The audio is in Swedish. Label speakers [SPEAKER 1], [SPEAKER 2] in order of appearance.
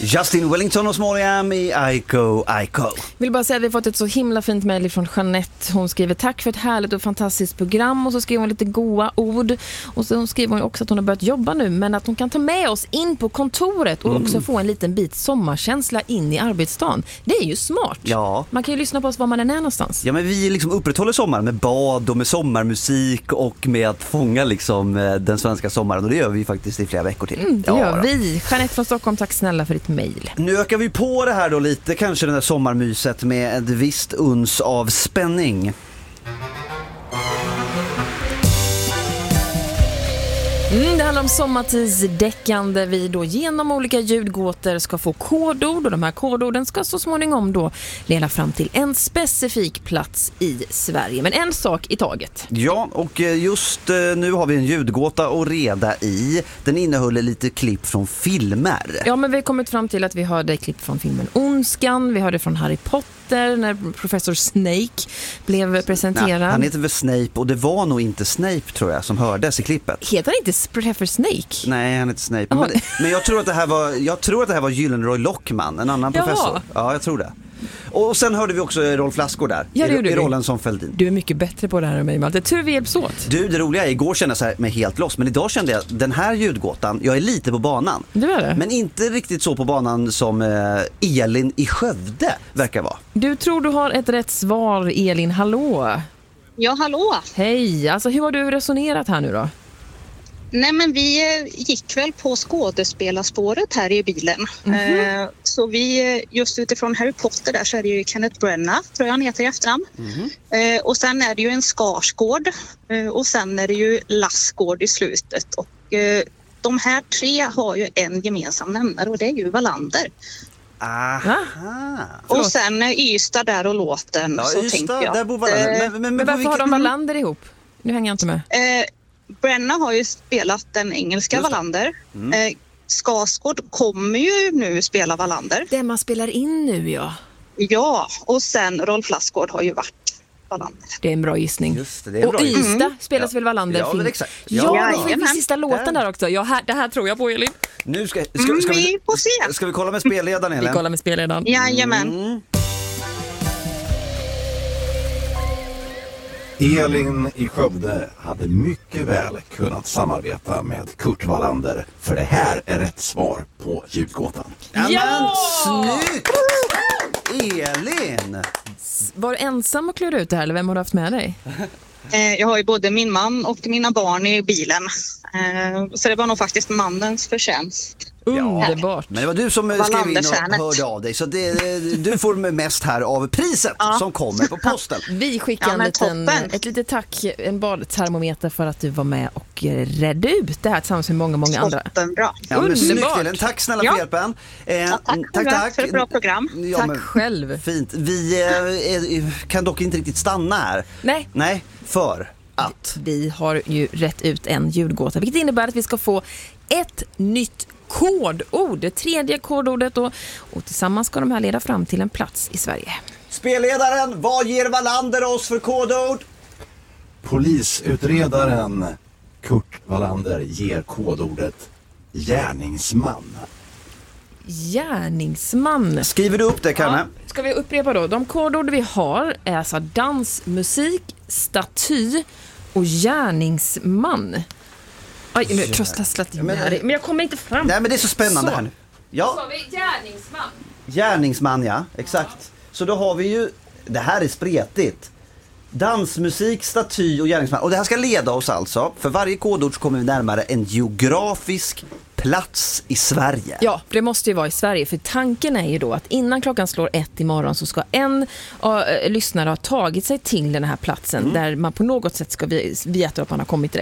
[SPEAKER 1] Justin Wellington och Small Am i Aiko.
[SPEAKER 2] Vill bara säga att vi har fått ett så himla fint mejl från Jeanette. Hon skriver tack för ett härligt och fantastiskt program, och så skriver hon lite goda ord, och så skriver hon också att hon har börjat jobba nu, men att hon kan ta med oss in på kontoret och också få en liten bit sommarkänsla in i arbetsdagen. Det är ju smart.
[SPEAKER 1] Ja.
[SPEAKER 2] Man kan ju lyssna på oss var man än är någonstans.
[SPEAKER 1] Ja, men vi liksom upprätthåller sommaren med bad och med sommarmusik och med att fånga liksom den svenska sommaren, och det gör vi faktiskt i flera veckor till.
[SPEAKER 2] Det gör vi. Jeanette från Stockholm, tack snälla för ditt mejl.
[SPEAKER 1] Nu ökar vi på det här då lite, kanske den där sommarmyset med ett visst uns av spänning.
[SPEAKER 2] Det handlar om sommartidsdäckande där vi då genom olika ljudgåtor ska få kodord, och de här kodorden ska så småningom då leda fram till en specifik plats i Sverige. Men en sak i taget.
[SPEAKER 1] Ja, och just nu har vi en ljudgåta att reda i. Den innehåller lite klipp från filmer.
[SPEAKER 2] Ja, men vi har kommit fram till att vi hörde klipp från filmen Ondskan, vi hörde från Harry Potter när professor Snake blev presenterad.
[SPEAKER 1] Nej, han heter väl Snape, och det var nog inte Snape tror jag som hördes i klippet.
[SPEAKER 2] Heter han inte Professor Snake?
[SPEAKER 1] Nej, han heter Snape. Men jag tror att det här var Gyllenroy Lockman, en annan professor. Ja, jag tror det. Och sen hörde vi också Rolf Lassgård där, i rollen som Fälldin.
[SPEAKER 2] Du är mycket bättre på det här än mig, Malte. Tur vi hjälps åt.
[SPEAKER 1] Du, det roliga är, igår kände jag så här med helt loss, men idag kände jag den här ljudgåtan, jag är lite på banan.
[SPEAKER 2] Du är det?
[SPEAKER 1] Men inte riktigt så på banan som Elin i Skövde verkar vara.
[SPEAKER 2] Du tror du har ett rätt svar, Elin. Hallå?
[SPEAKER 3] Ja, hallå.
[SPEAKER 2] Hej, alltså hur har du resonerat här nu då?
[SPEAKER 3] Nej, men vi gick väl på skådespelarspåret här i bilen. Så vi, just utifrån Harry Potter där, så är det ju Kenneth Branagh, tror jag han heter i efterhand. Och sen är det ju en Skarsgård, och sen är det ju Lassgård i slutet. Och de här tre har ju en gemensam nämnare, och det är ju Wallander.
[SPEAKER 1] Aha.
[SPEAKER 3] Och sen Ystad där och låten,
[SPEAKER 1] ja,
[SPEAKER 3] så
[SPEAKER 1] Ystad,
[SPEAKER 3] tänker jag.
[SPEAKER 1] Där bor Wallander. Men
[SPEAKER 2] varför har de Wallander ihop? Nu hänger jag inte med.
[SPEAKER 3] Branagh har ju spelat den engelska Wallander. Skarsgård kommer ju nu spela Wallander.
[SPEAKER 2] Det man spelar in nu, ja.
[SPEAKER 3] Ja, och sen Rolf Lassgård har ju varit Wallander.
[SPEAKER 2] Det är en bra gissning.
[SPEAKER 1] Just det, är en
[SPEAKER 2] och
[SPEAKER 1] bra
[SPEAKER 2] Ystad spelas väl Wallander?
[SPEAKER 1] Ja, men exakt.
[SPEAKER 2] Ja, då får vi sista låten där också. Ja, det här tror jag på, Elin.
[SPEAKER 1] Nu ska
[SPEAKER 3] vi får se.
[SPEAKER 1] Ska vi kolla med spelledaren, Elin?
[SPEAKER 2] Vi kollar med spelledaren.
[SPEAKER 3] Jajamän.
[SPEAKER 4] Elin i Skövde hade mycket väl kunnat samarbeta med Kurt Wallander, för det här är rätt svar på ljudgåtan.
[SPEAKER 1] Ja! Snyggt! Elin!
[SPEAKER 2] Var du ensam och klura ut det här, eller vem har du haft med dig?
[SPEAKER 3] Jag har ju både min man och mina barn i bilen. Så det var nog faktiskt mannens förtjänst.
[SPEAKER 2] Underbart.
[SPEAKER 1] Men det var du som skrev in och hörde av dig, så du får mest här av priset som kommer på posten.
[SPEAKER 2] Vi skickar ett litet tack, en badtermometer, för att du var med och redde ut det här tillsammans med många andra.
[SPEAKER 3] Toppenbra.
[SPEAKER 1] Ja, men snyggt, Elin. Tack snälla för hjälpen.
[SPEAKER 3] Tack för ett bra program.
[SPEAKER 1] Ja,
[SPEAKER 2] tack själv.
[SPEAKER 1] Fint. Vi kan dock inte riktigt stanna här. Nej, för att
[SPEAKER 2] vi har ju rätt ut en ljudgåta, vilket innebär att vi ska få ett nytt kodord, det tredje kodordet, och tillsammans ska de här leda fram till en plats i Sverige.
[SPEAKER 1] Spelledaren, vad ger Wallander oss för kodord?
[SPEAKER 4] Polisutredaren Kurt Wallander ger kodordet gärningsman.
[SPEAKER 2] Gärningsman.
[SPEAKER 1] Skriver du upp det, Karin?
[SPEAKER 2] Ja, ska vi upprepa då? De kodord vi har är alltså dansmusik, staty och gärningsman. Aj, nu tröstlasslat in här. Men jag kommer inte fram.
[SPEAKER 1] Nej, men det är så spännande här nu. Ja.
[SPEAKER 2] Så har vi gärningsman.
[SPEAKER 1] Gärningsman, ja, exakt. Så då har vi ju, det här är spretigt. Dansmusik, staty och gärningsman. Och det här ska leda oss alltså, för varje kodord så kommer vi närmare en geografisk plats i Sverige.
[SPEAKER 2] Ja, det måste ju vara i Sverige, för tanken är ju då att innan klockan slår 1 imorgon så ska en lyssnare ha tagit sig till den här platsen där man på något sätt ska veta att man har kommit rätt.